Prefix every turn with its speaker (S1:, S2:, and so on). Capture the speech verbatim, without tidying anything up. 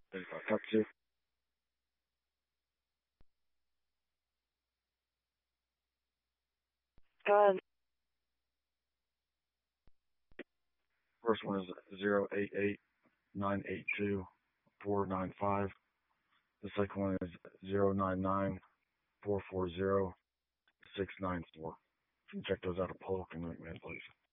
S1: Thank you. Talk to you.
S2: Good.
S1: First one is zero eight eight nine eight two four nine five. The second one is zero nine nine four four zero six nine four. You can check those out at Polk and McMahon, please.